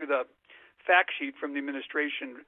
the fact sheet from the administration.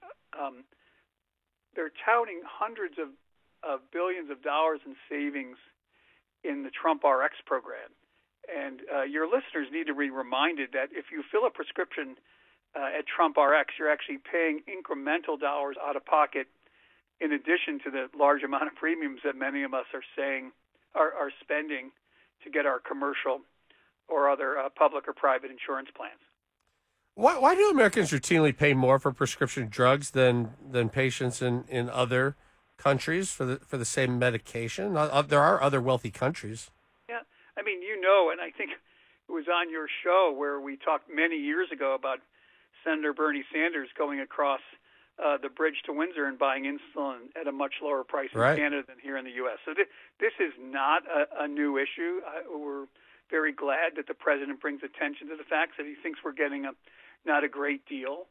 They're touting hundreds of billions of dollars in savings in the Trump RX program. And your listeners need to be reminded that if you fill a prescription at Trump RX, you're actually paying incremental dollars out of pocket in addition to the large amount of premiums that many of us are spending to get our commercial or other public or private insurance plans. Why do Americans routinely pay more for prescription drugs than patients in other countries for the same medication? There are other wealthy countries. Yeah, I mean, and I think it was on your show where we talked many years ago about Senator Bernie Sanders going across the bridge to Windsor and buying insulin at a much lower price in Canada than here in the U.S. So this is not a new issue. We're very glad that the president brings attention to the facts that he thinks we're getting not a great deal.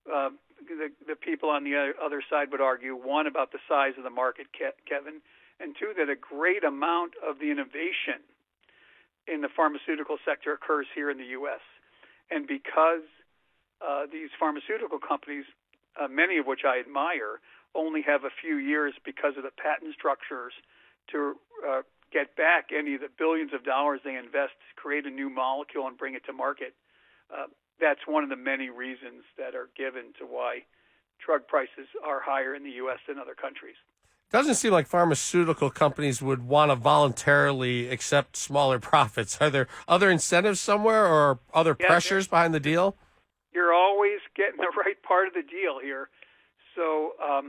The people on the other side would argue, one, about the size of the market, Kevin, and two, that a great amount of the innovation in the pharmaceutical sector occurs here in the U.S. And because these pharmaceutical companies, many of which I admire, only have a few years because of the patent structures to get back any of the billions of dollars they invest to create a new molecule and bring it to market. That's one of the many reasons that are given to why drug prices are higher in the U.S. than other countries. Doesn't seem like pharmaceutical companies would want to voluntarily accept smaller profits. Are there other incentives somewhere or other pressures behind the deal? You're always getting the right part of the deal here. So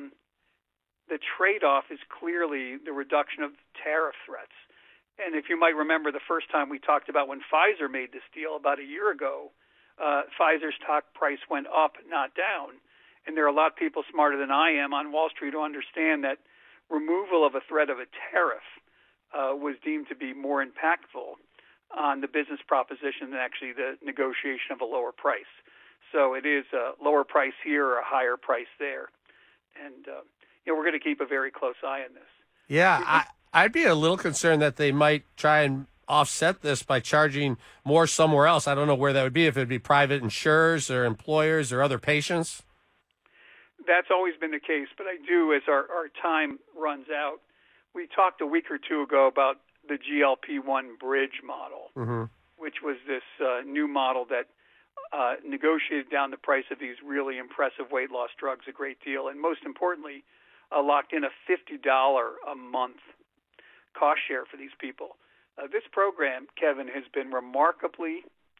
the trade-off is clearly the reduction of tariff threats. And if you might remember the first time we talked about when Pfizer made this deal about a year ago, Pfizer's stock price went up, not down. And there are a lot of people smarter than I am on Wall Street who understand that removal of a threat of a tariff was deemed to be more impactful on the business proposition than actually the negotiation of a lower price. So it is a lower price here or a higher price there. And we're going to keep a very close eye on this. Yeah, I'd be a little concerned that they might try and offset this by charging more somewhere else. I don't know where that would be, if it would be private insurers or employers or other patients. That's always been the case, but I do, as our time runs out, we talked a week or two ago about the GLP-1 bridge model, which was this new model that negotiated down the price of these really impressive weight loss drugs a great deal, and most importantly, locked in a $50 a month cost share for these people. This program, Kevin, has been remarkably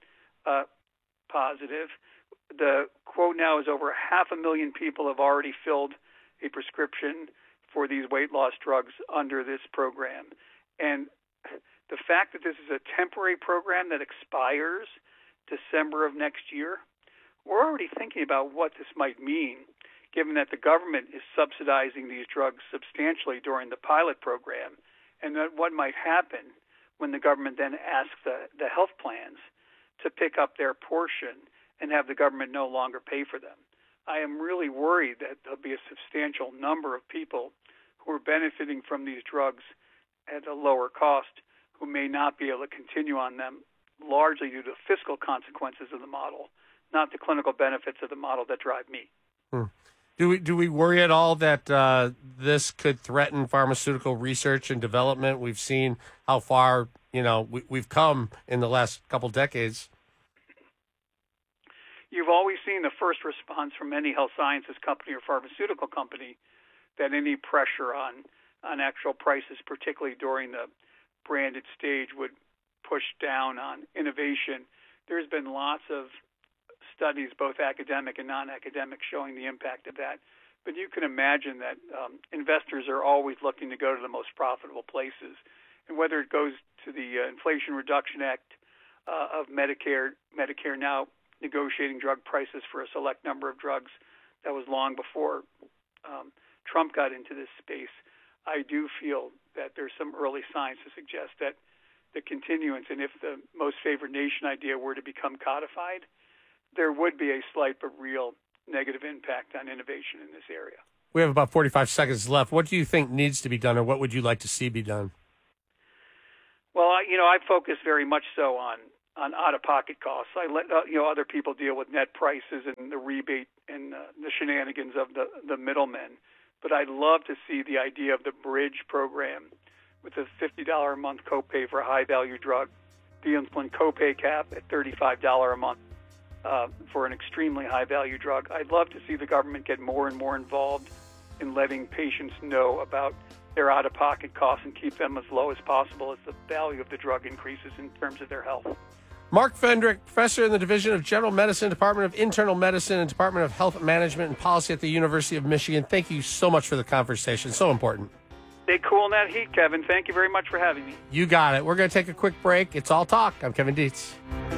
positive. The quote now is over 500,000 people have already filled a prescription for these weight loss drugs under this program. And the fact that this is a temporary program that expires December of next year, we're already thinking about what this might mean, given that the government is subsidizing these drugs substantially during the pilot program, and that what might happen when the government then asks the health plans to pick up their portion and have the government no longer pay for them. I am really worried that there'll be a substantial number of people who are benefiting from these drugs at a lower cost who may not be able to continue on them, largely due to fiscal consequences of the model, not the clinical benefits of the model that drive me. Do we worry at all that this could threaten pharmaceutical research and development? We've seen how far we've come in the last couple decades. You've always seen the first response from any health sciences company or pharmaceutical company that any pressure on actual prices, particularly during the branded stage, would push down on innovation. There's been lots of studies, both academic and non-academic, showing the impact of that. But you can imagine that investors are always looking to go to the most profitable places. And whether it goes to the Inflation Reduction Act of Medicare now negotiating drug prices for a select number of drugs, that was long before Trump got into this space. I do feel that there's some early signs to suggest that the continuance, and if the most favored nation idea were to become codified, there would be a slight but real negative impact on innovation in this area. We have about 45 seconds left. What do you think needs to be done, or what would you like to see be done? Well, I focus very much so on on out-of-pocket costs. I let other people deal with net prices and the rebate and the shenanigans of the middlemen. But I'd love to see the idea of the Bridge program with a $50 a month copay for a high-value drug, the insulin copay cap at $35 a month for an extremely high-value drug. I'd love to see the government get more and more involved in letting patients know about their out-of-pocket costs and keep them as low as possible as the value of the drug increases in terms of their health. Mark Fendrick, professor in the Division of General Medicine, Department of Internal Medicine, and Department of Health Management and Policy at the University of Michigan. Thank you so much for the conversation. So important. Stay cool in that heat, Kevin. Thank you very much for having me. You got it. We're going to take a quick break. It's All Talk. I'm Kevin Dietz.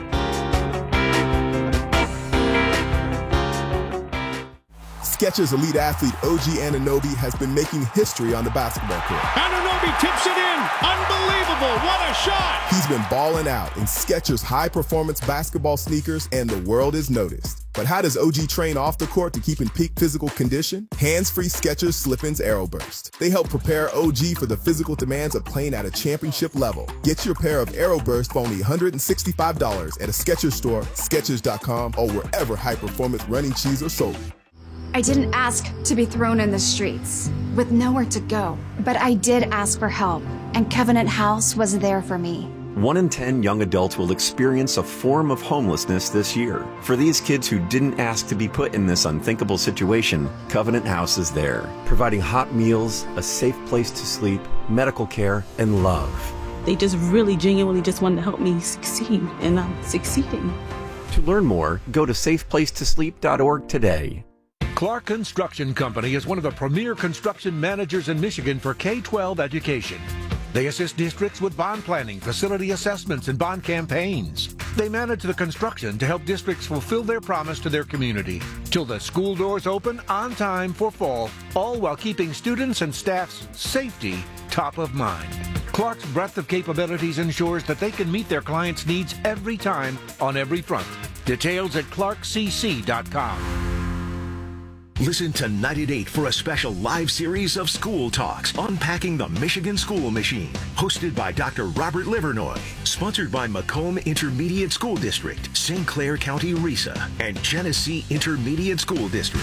Skechers elite athlete OG Anunoby has been making history on the basketball court. Anunoby tips it in. Unbelievable. What a shot. He's been balling out in Skechers high-performance basketball sneakers, and the world has noticed. But how does OG train off the court to keep in peak physical condition? Hands-free Skechers Slip-ins AeroBurst. They help prepare OG for the physical demands of playing at a championship level. Get your pair of AeroBurst for only $165 at a Skechers store, Skechers.com, or wherever high-performance running shoes are sold. I didn't ask to be thrown in the streets with nowhere to go, but I did ask for help, and Covenant House was there for me. 1 in 10 young adults will experience a form of homelessness this year. For these kids who didn't ask to be put in this unthinkable situation, Covenant House is there, providing hot meals, a safe place to sleep, medical care, and love. They just really genuinely just wanted to help me succeed, and I'm succeeding. To learn more, go to safeplacetosleep.org today. Clark Construction Company is one of the premier construction managers in Michigan for K-12 education. They assist districts with bond planning, facility assessments, and bond campaigns. They manage the construction to help districts fulfill their promise to their community till the school doors open on time for fall, all while keeping students and staff's safety top of mind. Clark's breadth of capabilities ensures that they can meet their clients' needs every time on every front. Details at clarkcc.com. Listen to Night at 8 for a special live series of School Talks, Unpacking the Michigan School Machine, hosted by Dr. Robert Livernoy, sponsored by Macomb Intermediate School District, St. Clair County RESA, and Genesee Intermediate School District.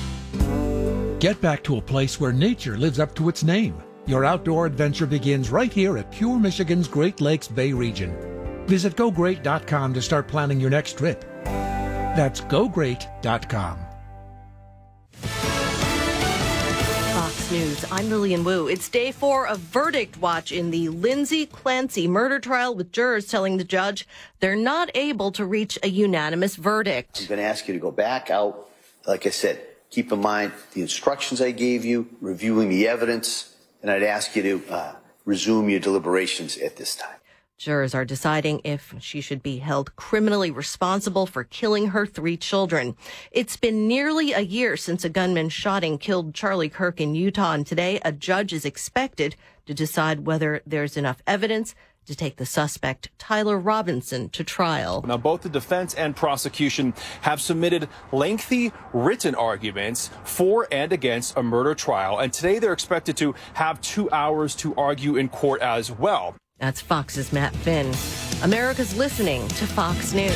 Get back to a place where nature lives up to its name. Your outdoor adventure begins right here at Pure Michigan's Great Lakes Bay region. Visit GoGreat.com to start planning your next trip. That's GoGreat.com. Fox News, I'm Lillian Wu. It's day 4 of verdict watch in the Lindsay Clancy murder trial, with jurors telling the judge they're not able to reach a unanimous verdict. I'm going to ask you to go back out. Like I said, keep in mind the instructions I gave you, reviewing the evidence, and I'd ask you to resume your deliberations at this time. Jurors are deciding if she should be held criminally responsible for killing her 3 children. It's been nearly a year since a gunman shot and killed Charlie Kirk in Utah, and today a judge is expected to decide whether there's enough evidence to take the suspect, Tyler Robinson, to trial. Now, both the defense and prosecution have submitted lengthy written arguments for and against a murder trial, and today they're expected to have 2 hours to argue in court as well. That's Fox's Matt Finn. America's listening to Fox News.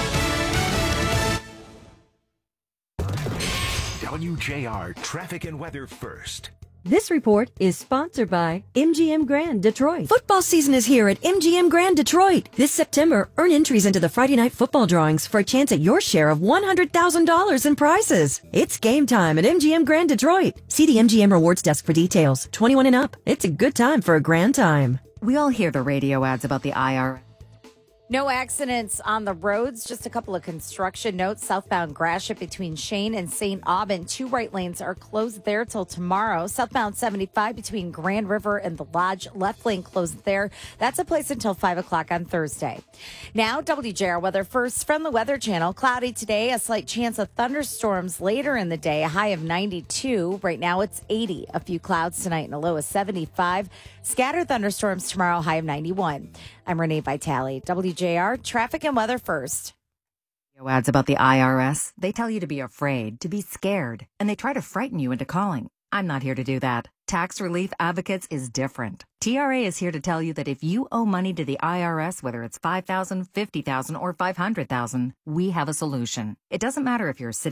WJR Traffic and Weather First. This report is sponsored by MGM Grand Detroit. Football season is here at MGM Grand Detroit. This September, earn entries into the Friday Night Football drawings for a chance at your share of $100,000 in prizes. It's game time at MGM Grand Detroit. See the MGM Rewards desk for details. 21 and up. It's a good time for a grand time. We all hear the radio ads about the IRS. No accidents on the roads, just a couple of construction notes. Southbound Gratiot between Shane and St. Aubin. 2 right lanes are closed there till tomorrow. Southbound 75 between Grand River and the Lodge. Left lane closed there. That's a place until 5 o'clock on Thursday. Now, WJR weather first from the Weather Channel. Cloudy today, a slight chance of thunderstorms later in the day. A high of 92. Right now it's 80. A few clouds tonight and a low of 75. Scattered thunderstorms tomorrow, high of 91. I'm Renee Vitale, WJR Traffic and Weather First. Ads about the IRS. They tell you to be afraid, to be scared, and they try to frighten you into calling. I'm not here to do that. Tax Relief Advocates is different. TRA is here to tell you that if you owe money to the IRS, whether it's $5,000, $50,000, or $500,000, we have a solution. It doesn't matter if you're sitting